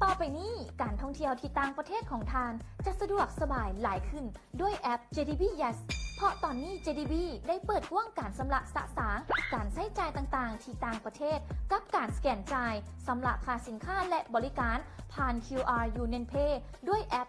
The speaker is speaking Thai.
ต่อไปนี้การท่องเที่ยวที่ต่างประเทศของทานจะสะดวกสบายหลายขึ้นด้วยแอป JTB Yes เพราะตอนนี้ JTB ได้เปิดกว้างการชำระสะสางการใช้จ่ายต่างๆที่ต่างประเทศกับการสแกนจ่ายชำระค่าสินค้าและบริการผ่าน QR Union Pay ด้วยแอป